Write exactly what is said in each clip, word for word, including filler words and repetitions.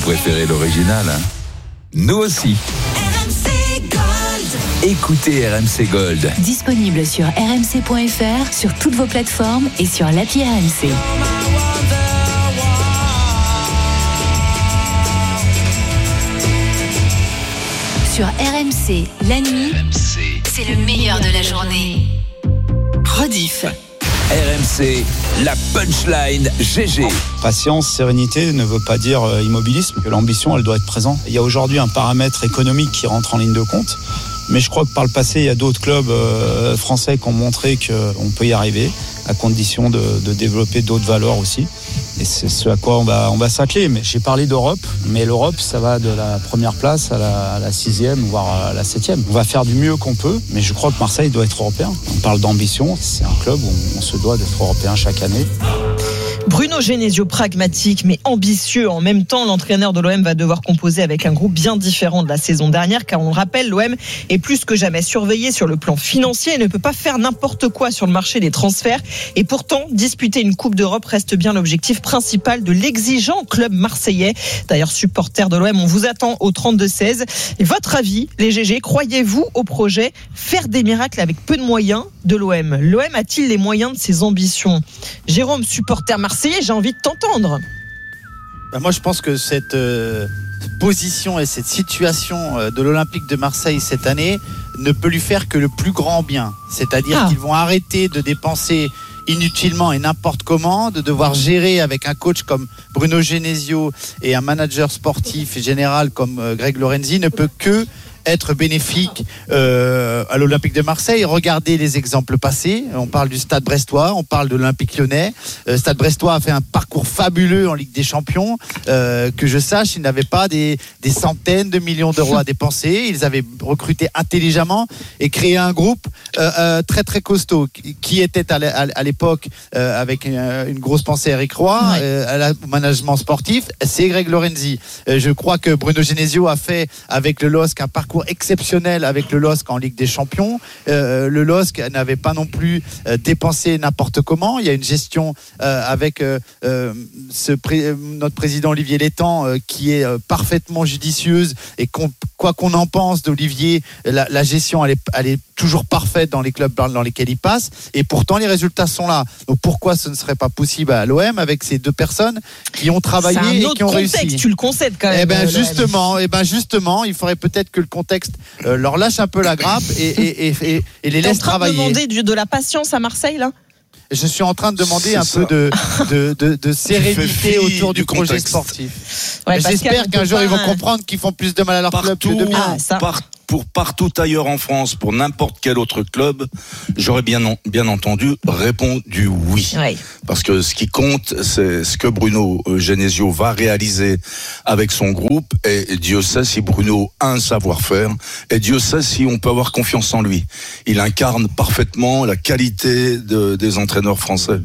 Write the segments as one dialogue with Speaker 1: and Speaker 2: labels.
Speaker 1: préférez l'original, hein? Nous aussi.
Speaker 2: R M C Gold.
Speaker 1: Écoutez R M C Gold.
Speaker 3: Disponible sur r m c point f r, sur toutes vos plateformes et sur l'appli R M C. Sur R M C, la nuit,
Speaker 1: R M C.
Speaker 3: c'est le meilleur de la journée. Rediff.
Speaker 1: R M C, la punchline G G.
Speaker 4: Patience, sérénité ne veut pas dire euh, immobilisme, que l'ambition, elle doit être présente. Il y a aujourd'hui un paramètre économique qui rentre en ligne de compte, mais je crois que par le passé, il y a d'autres clubs euh, français qui ont montré qu'on peut y arriver, à condition de, de développer d'autres valeurs aussi. Et c'est ce à quoi on va, on va s'atteler. Mais j'ai parlé d'Europe, mais l'Europe, ça va de la première place à la, à la sixième, voire à la septième. On va faire du mieux qu'on peut, mais je crois que Marseille doit être européen. On parle d'ambition, c'est un club où on se doit d'être européen chaque année.
Speaker 5: Bruno Genesio, pragmatique mais ambitieux en même temps, l'entraîneur de l'O M va devoir composer avec un groupe bien différent de la saison dernière, car on le rappelle, l'O M est plus que jamais surveillé sur le plan financier et ne peut pas faire n'importe quoi sur le marché des transferts. Et pourtant, disputer une Coupe d'Europe reste bien l'objectif principal de l'exigeant club marseillais. D'ailleurs, supporters de l'O M, on vous attend au trente-deux seize. Et votre avis, les G G, croyez-vous au projet faire des miracles avec peu de moyens de l'O M? L'O M a-t-il les moyens de ses ambitions? Jérôme, supporter marseillais, j'ai envie de t'entendre.
Speaker 6: Ben moi, je pense que cette euh, position et cette situation euh, de l'Olympique de Marseille cette année ne peut lui faire que le plus grand bien. C'est-à-dire ah. qu'ils vont arrêter de dépenser inutilement et n'importe comment, de devoir gérer avec un coach comme Bruno Genesio et un manager sportif et général comme euh, Greg Lorenzi ne peut que être bénéfique euh, à l'Olympique de Marseille. Regardez les exemples passés. On parle du Stade Brestois, on parle de l'Olympique Lyonnais. Euh, Stade Brestois a fait un parcours fabuleux en Ligue des Champions. Euh, que je sache, ils n'avaient pas des, des centaines de millions d'euros à dépenser. Ils avaient recruté intelligemment et créé un groupe euh, euh, très très costaud qui était à, à l'époque euh, avec une, une grosse pensée Eric Roy, ouais. euh, à la, au management sportif. C'est Greg Lorenzi. Euh, je crois que Bruno Genesio a fait avec le L O S C un parcours exceptionnel avec le L O S C en Ligue des Champions. Euh, le L O S C n'avait pas non plus euh, dépensé n'importe comment. Il y a une gestion euh, avec euh, euh, ce pré- notre président Olivier Létang euh, qui est euh, parfaitement judicieuse et qu'on, quoi qu'on en pense d'Olivier, la, la gestion elle est, elle est toujours parfaite dans les clubs dans lesquels il passe et pourtant les résultats sont là. Donc pourquoi ce ne serait pas possible à l'O M avec ces deux personnes qui ont travaillé et qui ont
Speaker 5: contexte,
Speaker 6: réussi?
Speaker 5: Tu le concèdes quand même.
Speaker 6: Eh ben justement, eh ben justement, il faudrait peut-être que le contexte euh, leur lâche un peu la grappe et, et, et, et, et les laisse travailler.
Speaker 5: Tu es en train de demander de la patience à Marseille là?
Speaker 6: Je suis en train de demander
Speaker 7: c'est
Speaker 6: un
Speaker 7: ça.
Speaker 6: peu de, de, de, de sérénité autour du, du projet
Speaker 7: contexte.
Speaker 6: sportif.
Speaker 5: Ouais,
Speaker 6: j'espère qu'un jour
Speaker 5: pas...
Speaker 6: ils vont comprendre qu'ils font plus de mal à leur
Speaker 7: partout,
Speaker 6: club que de bien.
Speaker 5: Ah, ça.
Speaker 7: Par, pour partout ailleurs en France, pour n'importe quel autre club, j'aurais bien, bien entendu répondu oui.
Speaker 5: Ouais.
Speaker 7: Parce que ce qui compte, c'est ce que Bruno Genesio va réaliser avec son groupe. Et Dieu sait si Bruno a un savoir-faire. Et Dieu sait si on peut avoir confiance en lui. Il incarne parfaitement la qualité de, des entraîneurs français.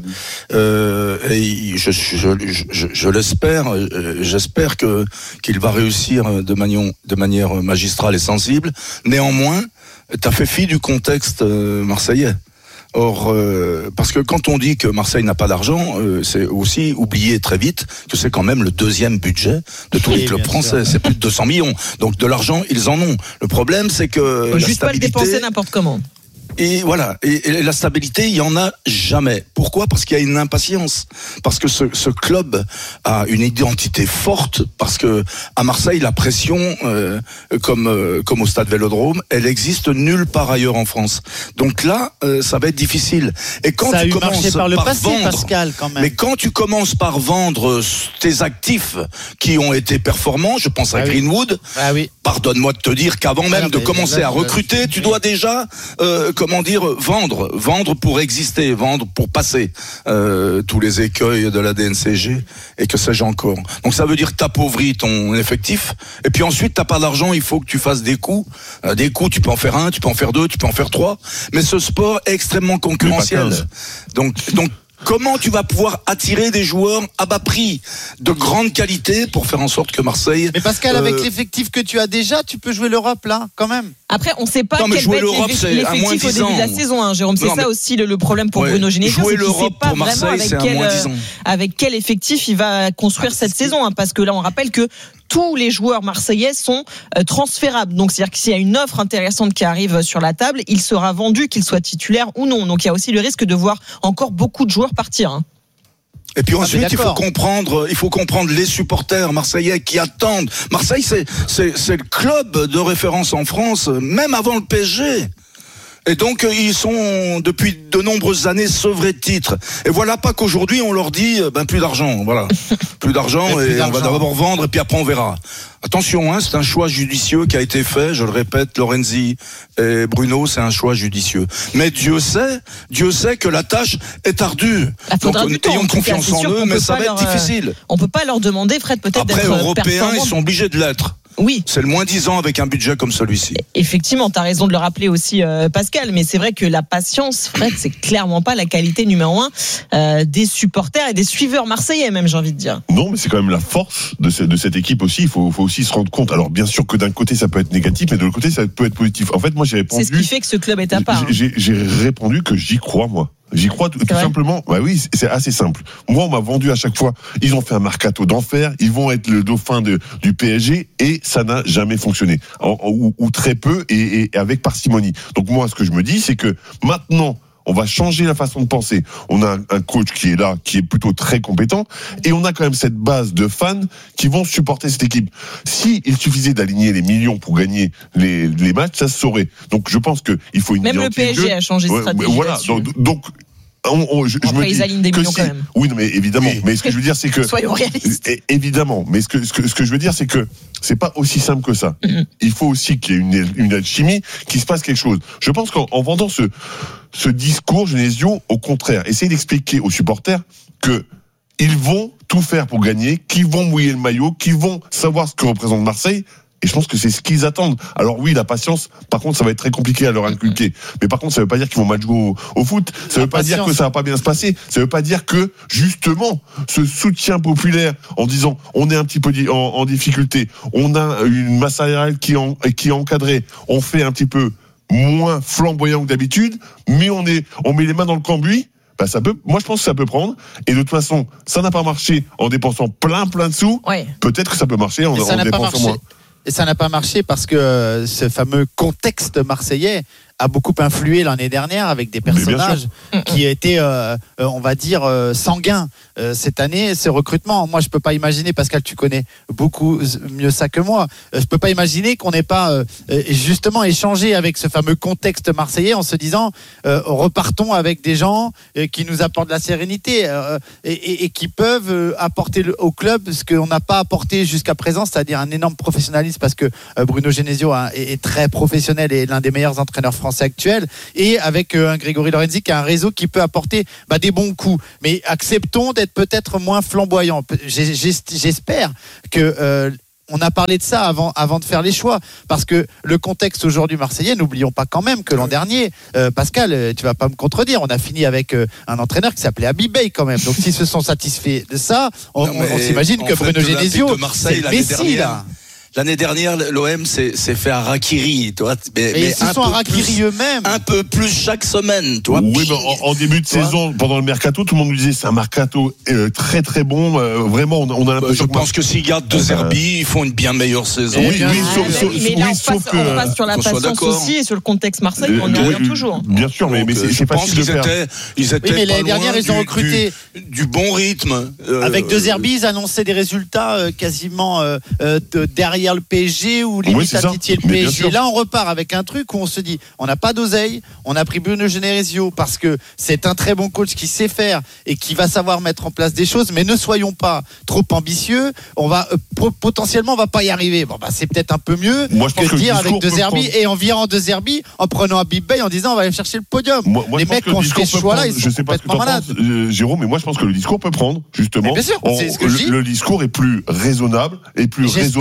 Speaker 7: Euh, et je, je, je, je, je l'espère. J'espère que qu'il va réussir de manière, de manière magistrale et sensible. Néanmoins, tu as fait fi du contexte euh, marseillais. Or, euh, parce que quand on dit que Marseille n'a pas d'argent, euh, c'est aussi oublier très vite que c'est quand même le deuxième budget de tous oui, les clubs français. Sûr. C'est plus de deux cents millions. Donc de l'argent, ils en ont. Le problème, c'est que...
Speaker 5: Faut juste pas le dépenser n'importe comment.
Speaker 7: Et voilà, et, et la stabilité, il y en a jamais. Pourquoi ? Parce qu'il y a une impatience. Parce que ce, ce club a une identité forte. Parce que à Marseille, la pression, euh, comme euh, comme au Stade Vélodrome, elle existe nulle part ailleurs en France. Donc là, euh, ça va être difficile. Et quand
Speaker 6: ça
Speaker 7: tu
Speaker 6: a eu
Speaker 7: commences
Speaker 6: marché par le
Speaker 7: par
Speaker 6: passé,
Speaker 7: vendre,
Speaker 6: Pascal, quand même.
Speaker 7: Mais quand tu commences par vendre tes actifs qui ont été performants, je pense à ah Greenwood.
Speaker 6: Oui. Ah oui.
Speaker 7: Pardonne-moi de te dire qu'avant même ah, de commencer là, à recruter, là, tu dois déjà euh, comment dire, vendre, vendre pour exister, vendre pour passer euh, tous les écueils de la D N C G et que sais-je encore. Donc ça veut dire que t'appauvris ton effectif et puis ensuite t'as pas d'argent, il faut que tu fasses des coups. Euh, des coups, tu peux en faire un, tu peux en faire deux, tu peux en faire trois. Mais ce sport est extrêmement concurrentiel. Donc, donc Comment tu vas pouvoir attirer des joueurs à bas prix de grande qualité pour faire en sorte que Marseille.
Speaker 6: Mais Pascal,
Speaker 7: euh...
Speaker 6: avec l'effectif que tu as déjà, tu peux jouer l'Europe là, quand même.
Speaker 5: Après, on ne sait pas
Speaker 7: non,
Speaker 5: quel va être
Speaker 7: l'Europe,
Speaker 5: l'effectif au début de la saison, hein, Jérôme. C'est non, ça aussi le, le problème pour ouais, Bruno Genesio, c'est qu'il ne sait pas
Speaker 7: Marseille,
Speaker 5: vraiment avec quel, euh, avec quel effectif il va construire ah, cette saison. Hein, parce que là, on rappelle que tous les joueurs marseillais sont euh, transférables. Donc, c'est-à-dire que s'il y a une offre intéressante qui arrive sur la table, il sera vendu, qu'il soit titulaire ou non. Donc, il y a aussi le risque de voir encore beaucoup de joueurs partir. Hein.
Speaker 7: Et puis ensuite, ah, il faut comprendre, il faut comprendre les supporters marseillais qui attendent. Marseille, c'est, c'est, c'est le club de référence en France, même avant le P S G. Et donc, ils sont, depuis de nombreuses années, sevrés de titres. Et voilà pas qu'aujourd'hui, on leur dit, ben, plus d'argent, voilà. Plus d'argent, et, plus et d'argent. On va d'abord vendre, et puis après, on verra. Attention, hein, c'est un choix judicieux qui a été fait, je le répète, Lorenzi et Bruno, c'est un choix judicieux. Mais Dieu sait, Dieu sait que la tâche est ardue.
Speaker 5: Ah, donc,
Speaker 7: ayons confiance en eux, mais ça va être
Speaker 5: leur,
Speaker 7: difficile.
Speaker 5: On peut pas leur demander, Fred, peut-être
Speaker 7: après,
Speaker 5: d'être
Speaker 7: Européens,
Speaker 5: performants.
Speaker 7: Ils sont obligés de l'être.
Speaker 5: Oui.
Speaker 7: C'est le moins dix ans avec un budget comme celui-ci.
Speaker 5: Effectivement, tu as raison de le rappeler aussi, euh, Pascal, mais c'est vrai que la patience, Fred, c'est clairement pas la qualité numéro un euh, des supporters et des suiveurs marseillais, même, j'ai envie de dire.
Speaker 8: Non, mais c'est quand même la force de, ce, de cette équipe aussi. Il faut, faut aussi se rendre compte. Alors, bien sûr que d'un côté, ça peut être négatif, mais de l'autre côté, ça peut être positif. En fait, moi, j'ai répondu.
Speaker 5: C'est ce qui fait que ce club est à part.
Speaker 8: J'ai, hein. j'ai, j'ai répondu que j'y crois, moi. J'y crois tout, tout simplement. Bah oui, c'est assez simple. Moi, on m'a vendu à chaque fois. Ils ont fait un mercato d'enfer. Ils vont être le dauphin de, du P S G et ça n'a jamais fonctionné, en, ou, ou très peu et, et avec parcimonie. Donc moi, ce que je me dis, c'est que maintenant, on va changer la façon de penser. On a un coach qui est là, qui est plutôt très compétent, et on a quand même cette base de fans qui vont supporter cette équipe. Si il suffisait d'aligner les millions pour gagner les, les matchs, ça se saurait. Donc je pense que il faut une
Speaker 5: même le P S G a changé de stratégie.
Speaker 8: Voilà. Donc, donc On, on, je,
Speaker 5: bon,
Speaker 8: je
Speaker 5: après,
Speaker 8: me
Speaker 5: ils alignent des millions
Speaker 8: si,
Speaker 5: quand même.
Speaker 8: Oui, non, mais évidemment. Oui. Mais ce que je veux dire, c'est que
Speaker 5: soyons réalistes.
Speaker 8: Évidemment, mais ce que ce que ce que je veux dire, c'est que c'est pas aussi simple que ça. Mm-hmm. Il faut aussi qu'il y ait une une alchimie, qu'il se passe quelque chose. Je pense qu'en en vendant ce ce discours, Genesio, au contraire, essayer d'expliquer aux supporters que ils vont tout faire pour gagner, qu'ils vont mouiller le maillot, qu'ils vont savoir ce que représente Marseille. Et je pense que c'est ce qu'ils attendent. Alors oui, la patience, par contre, ça va être très compliqué à leur inculquer. Mais par contre, ça veut pas dire qu'ils vont mal jouer au, au foot. Ça veut la pas patience. dire que ça va pas bien se passer. Ça veut pas dire que, justement, ce soutien populaire en disant, on est un petit peu en, en difficulté, on a une masse salariale qui est, en, qui est encadrée, on fait un petit peu moins flamboyant que d'habitude, mais on est, on met les mains dans le cambouis. Bah ça peut, moi je pense que ça peut prendre, et de toute façon, ça n'a pas marché en dépensant plein plein de sous. Ouais. Peut-être que ça peut marcher en, en dépensant moins.
Speaker 6: Et ça n'a pas marché parce que euh, ce fameux contexte marseillais a beaucoup influé l'année dernière avec des personnages qui étaient, euh, euh, on va dire, euh, sanguins. Euh, cette année, ce recrutement, moi je peux pas imaginer, Pascal, tu connais beaucoup mieux ça que moi, euh, je peux pas imaginer qu'on n'ait pas euh, justement échangé avec ce fameux contexte marseillais en se disant euh, repartons avec des gens euh, qui nous apportent de la sérénité euh, et, et, et qui peuvent euh, apporter le, au club ce qu'on n'a pas apporté jusqu'à présent, c'est-à-dire un énorme professionnalisme, parce que euh, Bruno Genesio hein, est, est très professionnel et l'un des meilleurs entraîneurs français actuels, et avec euh, un Grégory Lorenzi qui a un réseau qui peut apporter bah, des bons coups, mais acceptons d'être peut-être moins flamboyant. J'espère que euh, on a parlé de ça avant, avant de faire les choix, parce que le contexte aujourd'hui marseillais, n'oublions pas quand même que l'an dernier, euh, Pascal, tu vas pas me contredire, on a fini avec euh, un entraîneur qui s'appelait Habib Bey quand même. Donc s'ils se sont satisfaits de ça, on, on, on s'imagine que Bruno Genesio, c'est le Messi là.
Speaker 7: L'année dernière, l'O M s'est, s'est fait harakiri, toi.
Speaker 6: Mais, mais ils se sont harakiri eux-mêmes.
Speaker 7: Un peu plus chaque semaine, toi.
Speaker 8: Oui, mais en, en début de toi. saison, pendant le mercato, tout le monde nous disait c'est un mercato euh, très très bon. Euh, vraiment, on, on a l'impression.
Speaker 7: Bah, je pense que, que s'ils gardent De Zerbi, euh, ils font une bien meilleure saison.
Speaker 5: Oui, oui, oui, sauf, sauf, mais là, oui, on, sauf passe, que, on passe sur la patience aussi et sur le contexte Marseille, euh, on y revient oui, toujours.
Speaker 8: Bien sûr, mais, mais c'est, c'est facile de faire.
Speaker 7: Étaient, ils étaient
Speaker 6: oui, mais
Speaker 7: pas
Speaker 6: l'année dernière, ils ont recruté
Speaker 7: du, du bon rythme.
Speaker 6: Avec De Zerbi, ils annonçaient des résultats quasiment derrière le P S G. Ou limite oui, à titiller le P S G. Là, on repart avec un truc où on se dit, on n'a pas d'oseille, on a pris Bruno Genesio parce que c'est un très bon coach qui sait faire et qui va savoir mettre en place des choses, mais ne soyons pas trop ambitieux. On va euh, potentiellement, on va pas y arriver. Bon, bah, c'est peut-être un peu mieux moi, que, que dire avec De Zerbi prendre... et en virant De Zerbi, en prenant Habib Bey, en disant on va aller chercher le podium. Moi, moi, les mecs qui ont fait ce choix-là, ils sont complètement malades.
Speaker 8: Penses, euh, Jérôme, mais moi je pense que le discours peut prendre justement.
Speaker 6: Bien sûr,
Speaker 8: on,
Speaker 6: c'est ce que
Speaker 8: le,
Speaker 6: je dis.
Speaker 8: Le discours est plus raisonnable et plus raisonné.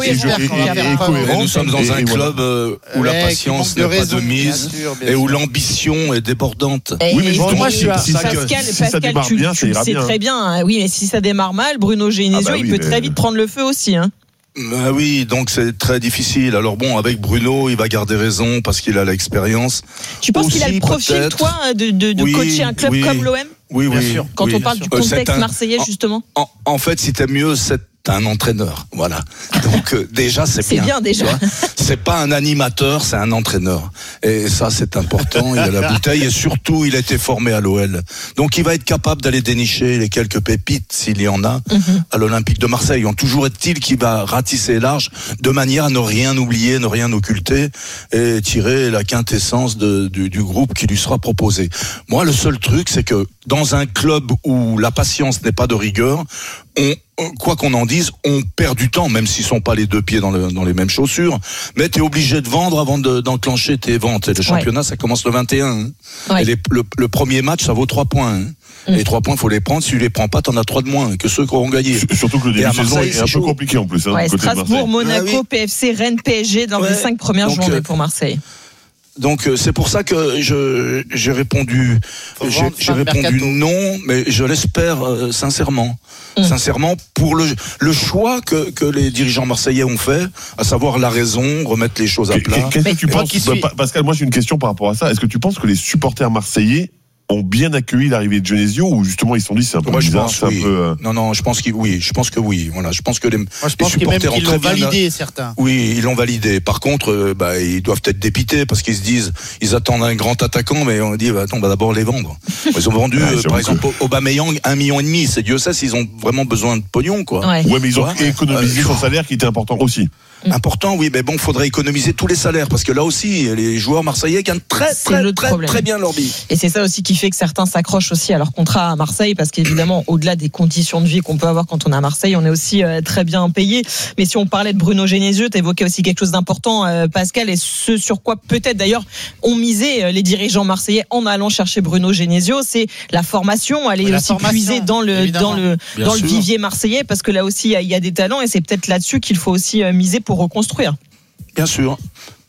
Speaker 5: cohérent.
Speaker 8: et- et- et cohérent.
Speaker 7: Et nous sommes dans
Speaker 8: Et-
Speaker 7: un
Speaker 8: et voilà.
Speaker 7: club euh, où la
Speaker 6: Ouais,
Speaker 7: patience
Speaker 6: qui manque
Speaker 7: n'est
Speaker 6: de
Speaker 7: pas de
Speaker 6: raison,
Speaker 7: mise
Speaker 6: bien sûr, bien
Speaker 7: et où
Speaker 6: sûr.
Speaker 7: l'ambition est débordante.
Speaker 5: Et
Speaker 8: Oui, mais
Speaker 5: et
Speaker 8: bon,
Speaker 5: si-
Speaker 8: moi, je suis à-
Speaker 5: si
Speaker 8: si ça-
Speaker 5: Pascal,
Speaker 8: si ça
Speaker 5: Pascal,
Speaker 8: démarre
Speaker 5: tu,
Speaker 8: bien,
Speaker 5: tu
Speaker 8: ça
Speaker 5: le
Speaker 8: ira
Speaker 5: sais
Speaker 8: bien.
Speaker 5: très bien. hein. Oui, mais si ça démarre mal, Bruno Genesio,
Speaker 8: Ah bah
Speaker 5: il
Speaker 8: oui,
Speaker 5: peut
Speaker 8: mais-
Speaker 5: très vite prendre le feu aussi. Hein.
Speaker 7: Ah oui, donc c'est très difficile. Alors bon, avec Bruno, il va garder raison parce qu'il a l'expérience.
Speaker 5: Tu penses qu'il a
Speaker 7: Aussi,
Speaker 5: le profil,
Speaker 7: peut-être.
Speaker 5: toi, de, de, de
Speaker 7: Oui,
Speaker 5: coacher un club
Speaker 7: oui.
Speaker 5: comme l'O M?
Speaker 7: Oui,
Speaker 6: Bien
Speaker 7: oui.
Speaker 6: sûr.
Speaker 5: Quand
Speaker 7: oui.
Speaker 5: on parle du
Speaker 7: Euh, c'est
Speaker 5: contexte
Speaker 7: un-
Speaker 5: marseillais,
Speaker 7: en-
Speaker 5: justement.
Speaker 7: En, en fait, si t'aimes mieux, c'est un entraîneur. Voilà. Donc euh, déjà, c'est
Speaker 5: C'est
Speaker 7: bien.
Speaker 5: bien, déjà.
Speaker 7: Tu vois. C'est pas un animateur, c'est un entraîneur. Et ça, c'est important. Il a la bouteille et surtout, il a été formé à l'O L. Donc, il va être capable d'aller dénicher les quelques pépites, s'il y en a,
Speaker 5: Mhm.
Speaker 7: à l'Olympique de Marseille. En toujours est-il qu'il va ratisser large de manière à ne rien oublier, ne rien occulter et tirer la quintessence de, du, du groupe qui lui sera proposé. Moi, le seul truc, c'est que dans un club où la patience n'est pas de rigueur, on, quoi qu'on en dise, on perd du temps, même s'ils sont pas les deux pieds dans, le, dans les mêmes chaussures. Mais tu es obligé de vendre avant de, d'enclencher tes ventes. Et le championnat, ça commence le vingt et un. hein.
Speaker 5: Ouais.
Speaker 7: Et les- le, le premier match, ça vaut trois points. hein.
Speaker 5: Mm.
Speaker 7: Les trois points, faut les prendre. Si tu les prends pas, t'en as trois de moins que ceux qui auront gagné.
Speaker 8: Surtout que le
Speaker 7: Et à
Speaker 8: début de saison
Speaker 7: Marseille,
Speaker 8: est
Speaker 7: c'est
Speaker 8: un peu
Speaker 7: chaud.
Speaker 8: compliqué en plus. Hein,
Speaker 5: Ouais,
Speaker 8: du côté de
Speaker 5: Strasbourg,
Speaker 8: Marseille.
Speaker 5: Monaco,
Speaker 7: Ah oui.
Speaker 5: P F C, Rennes, P S G dans
Speaker 7: Ouais.
Speaker 5: les cinq premières
Speaker 7: Donc,
Speaker 5: journées
Speaker 7: euh,
Speaker 5: pour Marseille.
Speaker 7: Donc euh, c'est pour ça que je j'ai répondu
Speaker 6: Faut
Speaker 7: j'ai,
Speaker 6: vendre
Speaker 7: j'ai
Speaker 6: fin de
Speaker 7: répondu
Speaker 6: mercato.
Speaker 7: non, mais je l'espère euh, sincèrement.
Speaker 5: Mm.
Speaker 7: Sincèrement pour le le choix que que les dirigeants marseillais ont fait, à savoir la raison, remettre les choses à plat.
Speaker 8: Qu'est-ce que
Speaker 5: Mais
Speaker 8: tu
Speaker 6: moi
Speaker 8: penses
Speaker 6: qui suis-
Speaker 8: bah, Pascal, moi j'ai une question par rapport à ça. Est-ce que tu penses que les supporters marseillais ont bien accueilli l'arrivée de Genesio ou justement ils se sont dit c'est un peu
Speaker 7: Moi je
Speaker 8: bizarre,
Speaker 7: pense
Speaker 8: c'est un
Speaker 7: oui.
Speaker 8: peu. euh,
Speaker 7: Non non, je pense que oui, je pense que oui. Voilà, je pense que les
Speaker 6: Moi, je
Speaker 7: les
Speaker 6: pense qu'ils même
Speaker 7: supporters
Speaker 6: qu'ils
Speaker 7: ont
Speaker 6: l'ont
Speaker 7: très bien-
Speaker 6: validé, certains.
Speaker 7: Oui, ils l'ont validé. Par contre, euh, bah, ils doivent être dépités parce qu'ils se disent, ils attendent un grand attaquant, mais on dit, bah, attends, on va d'abord les vendre. Ils ont vendu,
Speaker 8: Ouais,
Speaker 7: euh,
Speaker 8: j'avoue
Speaker 7: par
Speaker 8: que-
Speaker 7: exemple, Aubameyang un million et demi. C'est Dieu sait s'ils ont vraiment besoin de pognon, quoi.
Speaker 5: Ouais.
Speaker 8: Ouais, mais ils ont
Speaker 7: Ouais.
Speaker 8: économisé
Speaker 7: Euh,
Speaker 8: son salaire qui était important aussi.
Speaker 7: Important, oui, mais bon, faudrait économiser tous les salaires parce que là aussi, les joueurs marseillais gagnent très,
Speaker 5: C'est
Speaker 7: très,
Speaker 5: l'autre
Speaker 7: très,
Speaker 5: problème.
Speaker 7: très bien leur vie.
Speaker 5: Et c'est ça aussi qui fait que certains s'accrochent aussi à leur contrat à Marseille, parce qu'évidemment, au-delà des conditions de vie qu'on peut avoir quand on est à Marseille, on est aussi euh, très bien payé. Mais si on parlait de Bruno Genesio, tu évoquais aussi quelque chose d'important, euh, Pascal, et ce sur quoi peut-être d'ailleurs ont misé euh, les dirigeants marseillais en allant chercher Bruno Genesio, c'est la formation, aller
Speaker 6: Ouais, la
Speaker 5: aussi
Speaker 6: formation,
Speaker 5: puiser dans le
Speaker 6: évidemment.
Speaker 5: dans le
Speaker 7: Bien
Speaker 5: dans le
Speaker 7: sûr.
Speaker 5: vivier marseillais, parce que là aussi il y a- il y, a des talents, et c'est peut-être là-dessus qu'il faut aussi euh, miser pour reconstruire.
Speaker 7: Bien sûr.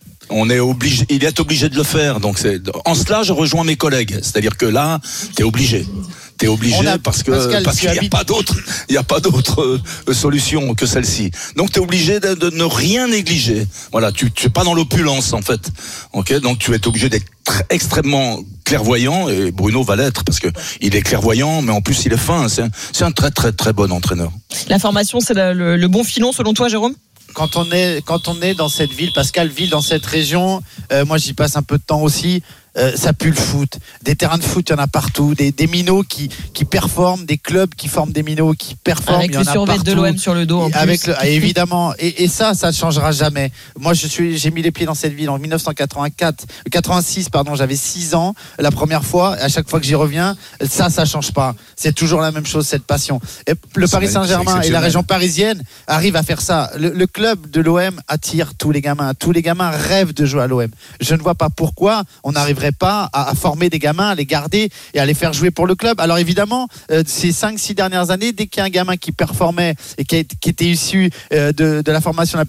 Speaker 7: On est obligé, il est obligé de le faire. Donc c'est, en cela, je rejoins mes collègues. C'est-à-dire que là, t'es obligé. T'es obligé
Speaker 6: On a-
Speaker 7: parce que
Speaker 6: Pascal,
Speaker 7: parce
Speaker 6: tu
Speaker 7: qu'il n'y a
Speaker 6: habites-
Speaker 7: pas d'autre, il y a pas d'autre euh, solution que celle-ci. Donc t'es obligé de, de ne rien négliger. Voilà, tu tu es pas dans l'opulence en fait. Ok, donc tu es obligé d'être très- extrêmement clairvoyant, et Bruno va l'être parce que il est clairvoyant, mais en plus il est fin. C'est un, c'est un très très très bon entraîneur.
Speaker 5: La formation, c'est le, le- le bon filon selon toi, Jérôme?
Speaker 6: Quand on est quand on est dans cette ville, Pascal, ville dans cette région, euh, moi j'y passe un peu de temps aussi. Euh, ça pue le foot. Des terrains de foot, il y en a partout. Des, des minots qui, qui performent, des clubs qui forment des minots qui performent.
Speaker 5: Avec
Speaker 6: il y en
Speaker 5: le
Speaker 6: a
Speaker 5: survêt de
Speaker 6: partout.
Speaker 5: l'O M sur le dos. En
Speaker 6: Avec
Speaker 5: plus.
Speaker 6: le, ah, évidemment, et, et ça, ça ne changera jamais. Moi, je suis, j'ai mis les pieds dans cette ville en dix-neuf cent quatre-vingt-quatre, quatre-vingt-six, pardon, j'avais six ans la première fois. À chaque fois que j'y reviens, ça, ça change pas. C'est toujours la même chose, cette passion. Et le
Speaker 7: C'est
Speaker 6: Paris
Speaker 7: magnifique,
Speaker 6: Saint-Germain
Speaker 7: c'est
Speaker 6: et la
Speaker 7: exceptionnel.
Speaker 6: région parisienne arrivent à faire ça. Le, le club de l'O M attire tous les gamins. Tous les gamins rêvent de jouer à l'O M. Je ne vois pas pourquoi on n'arriverait pas à, à former des gamins, à les garder et à les faire jouer pour le club. Alors évidemment, euh, ces cinq six dernières années, dès qu'il y a un gamin qui performait et qui, a- qui était issu euh, de, de la formation